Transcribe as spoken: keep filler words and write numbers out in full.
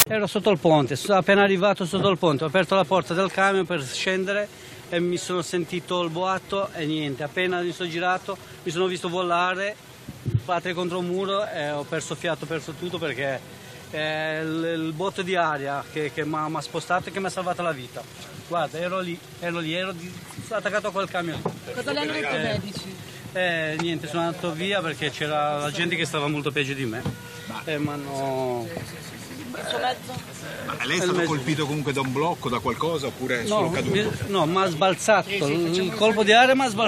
Ero sotto il ponte, sono appena arrivato sotto il ponte, ho aperto la porta del camion per scendere e mi sono sentito il boato e niente, appena mi sono girato mi sono visto volare, battere contro un muro e ho perso fiato, ho perso tutto perché è il, il botto di aria che, che mi ha spostato e che mi ha salvato la vita. Guarda, ero lì, ero lì, ero di, attaccato a quel camion. Cosa le hanno detto i medici? Eh, niente, sono andato via perché c'era la gente che stava molto peggio di me. E mi hanno... Il suo mezzo? Ma lei è stato colpito comunque da un blocco, da qualcosa, oppure è solo No, caduto? no, mi ha sbalzato, il colpo di aria mi ha sbalzato.